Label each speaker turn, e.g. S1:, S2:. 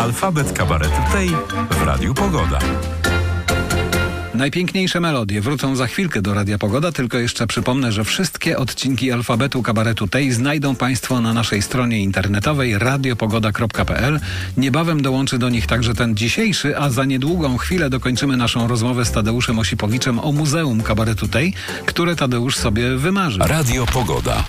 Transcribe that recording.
S1: Alfabet kabaretu tej w Radiu Pogoda.
S2: Najpiękniejsze melodie wrócą za chwilkę do Radia Pogoda, tylko jeszcze przypomnę, że wszystkie odcinki Alfabetu Kabaretu tej znajdą Państwo na naszej stronie internetowej radiopogoda.pl. Niebawem dołączy do nich także ten dzisiejszy, a za niedługą chwilę dokończymy naszą rozmowę z Tadeuszem Osipowiczem o Muzeum Kabaretu tej, które Tadeusz sobie wymarzył.
S1: Radio Pogoda.